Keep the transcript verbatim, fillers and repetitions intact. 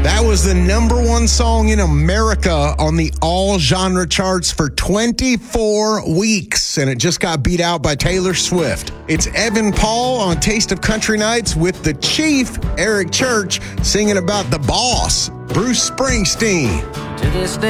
That was the number one song in America on the all genre charts for twenty-four weeks, and it just got beat out by Taylor Swift. It's Evan Paul on Taste of Country Nights with the Chief, Eric Church, singing about the boss, Bruce Springsteen. To this day.